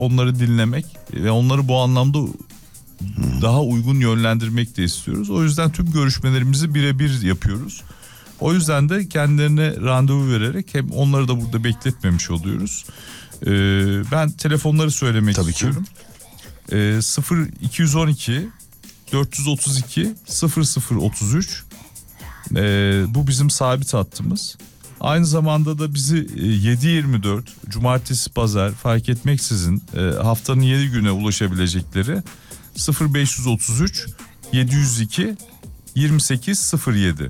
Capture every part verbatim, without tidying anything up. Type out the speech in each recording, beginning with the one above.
onları dinlemek ve onları bu anlamda daha uygun yönlendirmek de istiyoruz. O yüzden tüm görüşmelerimizi birebir yapıyoruz. O yüzden de kendilerine randevu vererek hem onları da burada bekletmemiş oluyoruz. Ee, ben telefonları söylemek Tabii istiyorum. Ee, sıfır iki yüz on iki dört yüz otuz iki sıfır sıfır otuz üç ee, bu bizim sabit hattımız. Aynı zamanda da bizi yedi yirmi dört cumartesi pazar fark etmeksizin e, haftanın yedi güne ulaşabilecekleri sıfır beş otuz üç yedi yüz iki yirmi sekiz sıfır yedi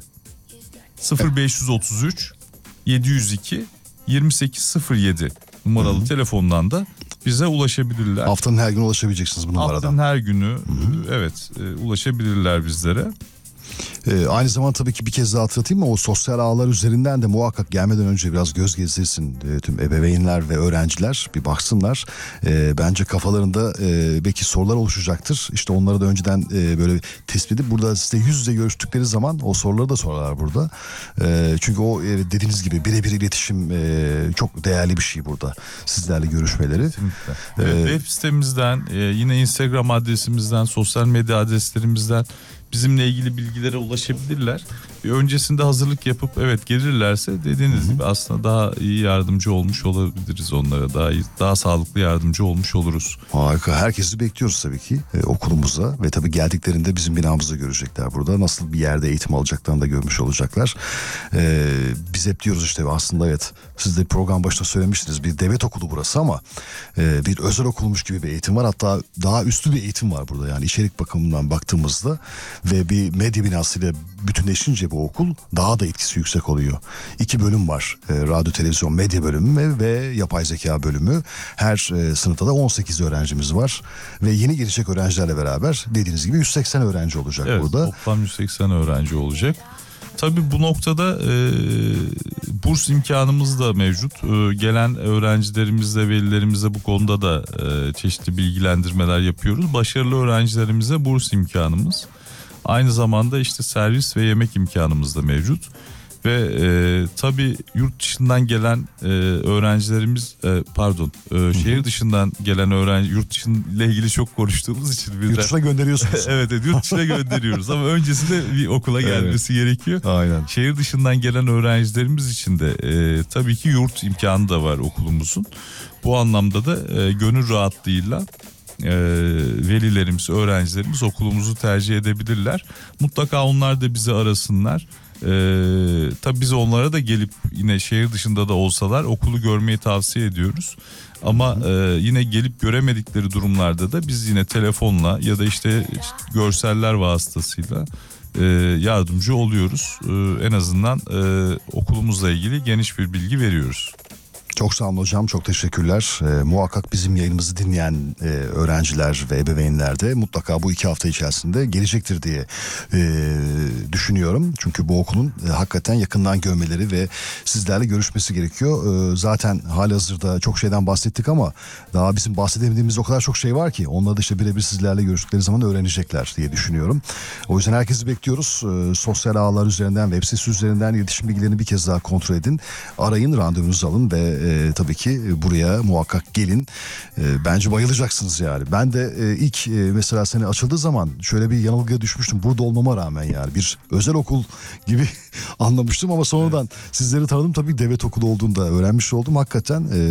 sıfır beş otuz üç yedi yüz iki yirmi sekiz sıfır yedi numaralı Hı-hı. telefondan da bize ulaşabilirler. Haftanın her günü ulaşabileceksiniz bu numaradan. Haftanın her günü Hı-hı. evet e, ulaşabilirler bizlere. Ee, aynı zamanda tabii ki bir kez daha hatırlatayım mı, o sosyal ağlar üzerinden de muhakkak gelmeden önce biraz göz gezdirsin e, tüm ebeveynler ve öğrenciler, bir baksınlar. E, bence kafalarında e, belki sorular oluşacaktır. İşte onları da önceden e, böyle tespit edip burada size yüz yüze görüştükleri zaman o soruları da sorarlar burada. E, çünkü o e, dediğiniz gibi birebir iletişim e, çok değerli bir şey burada. Sizlerle görüşmeleri. Kesinlikle. Evet, ee, web sitemizden, e, yine Instagram adresimizden, sosyal medya adreslerimizden bizimle ilgili bilgilere ulaşabilirler. Bir öncesinde hazırlık yapıp evet gelirlerse dediğiniz Hı-hı. gibi aslında daha iyi yardımcı olmuş olabiliriz onlara. Daha iyi, daha sağlıklı yardımcı olmuş oluruz. Harika. Herkesi bekliyoruz tabii ki e, okulumuza ve tabii geldiklerinde bizim binamızda görecekler burada. Nasıl bir yerde eğitim alacaklarını da görmüş olacaklar. E, biz hep diyoruz işte aslında evet, siz de program başında söylemiştiniz, bir devlet okulu burası ama e, bir özel okulmuş gibi bir eğitim var. Hatta daha üstü bir eğitim var burada, yani içerik bakımından baktığımızda ve bir medya binasıyla bütünleşince bu okul daha da etkisi yüksek oluyor. İki bölüm var. E, radyo, televizyon, medya bölümü ve yapay zeka bölümü. Her e, sınıfta da on sekiz öğrencimiz var. Ve yeni gelecek öğrencilerle beraber dediğiniz gibi yüz seksen öğrenci olacak evet, burada. Toplam yüz seksen öğrenci olacak. Tabii bu noktada e, burs imkanımız da mevcut. E, gelen öğrencilerimizle, velilerimizle bu konuda da e, çeşitli bilgilendirmeler yapıyoruz. Başarılı öğrencilerimize burs imkanımız. Aynı zamanda işte servis ve yemek imkanımız da mevcut. Ve e, tabii yurt dışından gelen e, öğrencilerimiz e, pardon e, şehir dışından gelen öğrenci, yurt dışıyla ilgili çok konuştuğumuz için birden, yurt dışına gönderiyorsunuz. evet, evet yurt dışına gönderiyoruz ama öncesinde bir okula gelmesi evet. gerekiyor. Aynen. Şehir dışından gelen öğrencilerimiz için de e, tabii ki yurt imkanı da var okulumuzun. Bu anlamda da e, gönül rahatlığıyla E, velilerimiz, öğrencilerimiz okulumuzu tercih edebilirler. Mutlaka onlar da bizi arasınlar. Ee, tabii biz onlara da gelip yine şehir dışında da olsalar okulu görmeyi tavsiye ediyoruz. Ama e, yine gelip göremedikleri durumlarda da biz yine telefonla ya da işte görseller vasıtasıyla e, yardımcı oluyoruz. E, en azından e, okulumuzla ilgili geniş bir bilgi veriyoruz. Çok sağ olun hocam, çok teşekkürler. E, muhakkak bizim yayınımızı dinleyen e, öğrenciler ve ebeveynler de mutlaka bu iki hafta içerisinde gelecektir diye e, düşünüyorum. Çünkü bu okulun e, hakikaten yakından görmeleri ve sizlerle görüşmesi gerekiyor. E, zaten halihazırda çok şeyden bahsettik ama daha bizim bahsedemediğimiz o kadar çok şey var ki onları da işte birebir sizlerle görüştükleri zaman öğrenecekler diye düşünüyorum. O yüzden herkesi bekliyoruz. E, sosyal ağlar üzerinden, web sitesi üzerinden iletişim bilgilerini bir kez daha kontrol edin. Arayın, randevunuzu alın ve E, tabii ki buraya muhakkak gelin. E, bence bayılacaksınız yani. Ben de e, ilk e, mesela sene açıldığı zaman şöyle bir yanılgıya düşmüştüm. Burada olmama rağmen yani bir özel okul gibi anlamıştım ama sonradan evet. sizleri tanıdım. Tabii devlet okulu olduğunu da öğrenmiş oldum. Hakikaten e,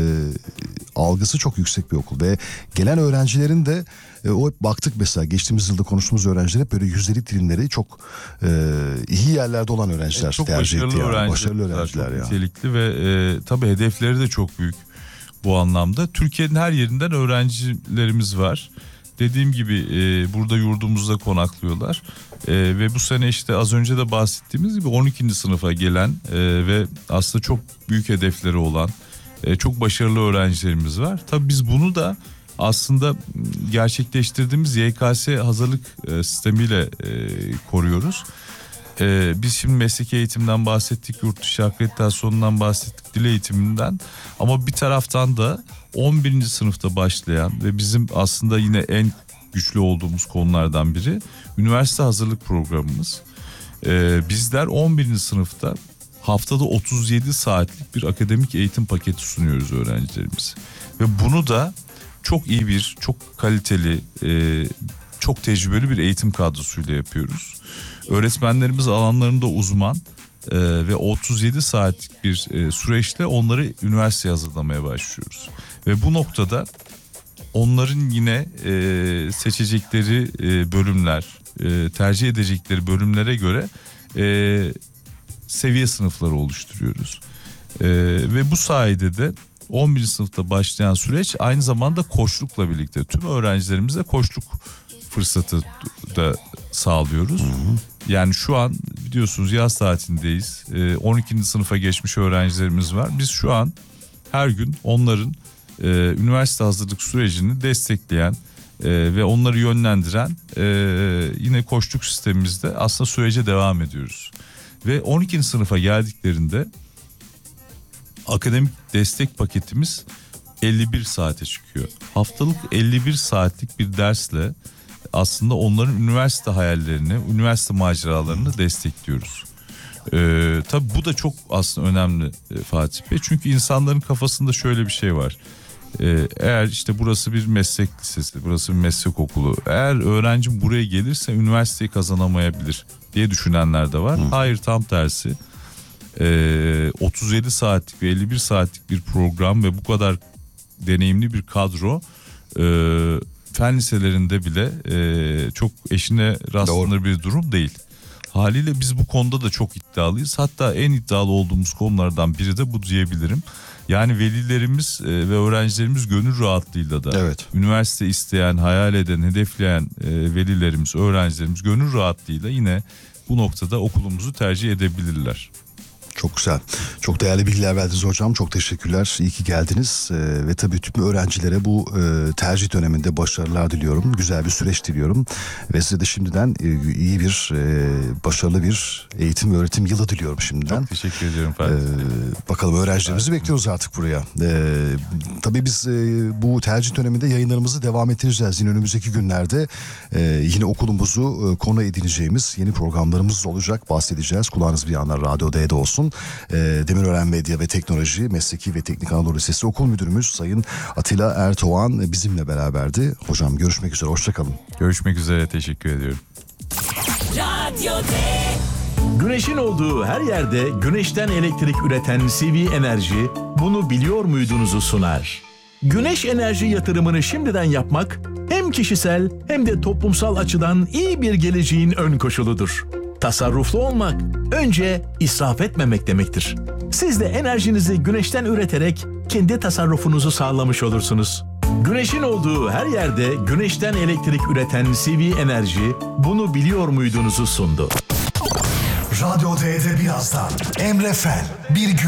algısı çok yüksek bir okul ve gelen öğrencilerin de e, o hep baktık mesela geçtiğimiz yılda konuştuğumuz öğrenciler hep böyle yüzdelik dilimleri çok e, iyi yerlerde olan öğrenciler e, çok tercih etti. Başarılı yani. öğrenciler, başarılı öğrenciler çok ya. nitelikli ve e, tabii hedefleri de çok büyük bu anlamda. Türkiye'nin her yerinden öğrencilerimiz var. Dediğim gibi e, burada yurdumuzda konaklıyorlar. E, ve bu sene işte az önce de bahsettiğimiz gibi on ikinci sınıfa gelen e, ve aslında çok büyük hedefleri olan e, çok başarılı öğrencilerimiz var. Tabii biz bunu da aslında gerçekleştirdiğimiz Y K S hazırlık e, sistemiyle e, koruyoruz. Ee, biz şimdi mesleki eğitimden bahsettik, yurt dışı akreditasyonundan bahsettik, dil eğitiminden. Ama bir taraftan da on birinci sınıfta başlayan ve bizim aslında yine en güçlü olduğumuz konulardan biri üniversite hazırlık programımız. Ee, bizler on birinci sınıfta haftada otuz yedi saatlik bir akademik eğitim paketi sunuyoruz öğrencilerimize. Ve bunu da çok iyi bir, çok kaliteli, e, çok tecrübeli bir eğitim kadrosuyla yapıyoruz. Öğretmenlerimiz alanlarında uzman e, ve otuz yedi saatlik bir e, süreçte onları üniversiteye hazırlamaya başlıyoruz. Ve bu noktada onların yine e, seçecekleri e, bölümler, e, tercih edecekleri bölümlere göre e, seviye sınıfları oluşturuyoruz. E, ve bu sayede de on birinci sınıfta başlayan süreç aynı zamanda koçlukla birlikte tüm öğrencilerimize koçluk fırsatı da sağlıyoruz. Hı hı. Yani şu an biliyorsunuz yaz tatilindeyiz. E, on ikinci sınıfa geçmiş öğrencilerimiz var. Biz şu an her gün onların e, üniversite hazırlık sürecini destekleyen e, ve onları yönlendiren e, yine koçluk sistemimizde aslında sürece devam ediyoruz. Ve on ikinci sınıfa geldiklerinde akademik destek paketimiz elli bir saate çıkıyor. Haftalık elli bir saatlik bir dersle aslında onların üniversite hayallerini, üniversite maceralarını destekliyoruz. Ee, tabii bu da çok aslında önemli e, Fatih Bey. Çünkü insanların kafasında şöyle bir şey var. Ee, eğer işte burası bir meslek lisesi, burası bir meslek okulu. Eğer öğrencim buraya gelirse üniversiteyi kazanamayabilir diye düşünenler de var. Hı. Hayır, tam tersi. Ee, otuz yedi saatlik ve elli bir saatlik bir program ve bu kadar deneyimli bir kadro e, fen liselerinde bile e, çok eşine rastlanır bir durum değil. Haliyle biz bu konuda da çok iddialıyız. Hatta en iddialı olduğumuz konulardan biri de bu diyebilirim. Yani velilerimiz e, ve öğrencilerimiz gönül rahatlığıyla da evet. üniversite isteyen, hayal eden, hedefleyen e, velilerimiz, öğrencilerimiz gönül rahatlığıyla yine bu noktada okulumuzu tercih edebilirler. Çok güzel. Çok değerli bilgiler verdiniz hocam. Çok teşekkürler. İyi ki geldiniz. Ee, ve tabii tüm öğrencilere bu e, tercih döneminde başarılar diliyorum. Güzel bir süreç diliyorum. Ve size de şimdiden e, iyi bir, e, başarılı bir eğitim ve öğretim yılı diliyorum şimdiden. Çok teşekkür ederim Fatih. Ee, bakalım öğrencilerimizi evet. bekliyoruz artık buraya. Ee, tabii biz e, bu tercih döneminde yayınlarımızı devam ettireceğiz. Yine önümüzdeki günlerde e, yine okulumuzu e, konu edineceğimiz yeni programlarımız olacak. Bahsedeceğiz. Kulağınız bir yandan Radyo D'de olsun. Demirören Medya ve Teknoloji Mesleki ve Teknik Anadolu Lisesi Okul Müdürümüz Sayın Atilla Ertoğan bizimle beraberdi. Hocam görüşmek üzere, hoşçakalın. Görüşmek üzere, teşekkür ediyorum. Radyo D. Güneşin olduğu her yerde güneşten elektrik üreten C V Enerji bunu biliyor muydunuzu sunar. Güneş enerji yatırımını şimdiden yapmak hem kişisel hem de toplumsal açıdan iyi bir geleceğin ön koşuludur. Tasarruflu olmak, önce israf etmemek demektir. Siz de enerjinizi güneşten üreterek kendi tasarrufunuzu sağlamış olursunuz. Güneşin olduğu her yerde güneşten elektrik üreten C V Enerji bunu biliyor muydunuzu sundu. Radyo D'de birazdan Emre Fel bir gün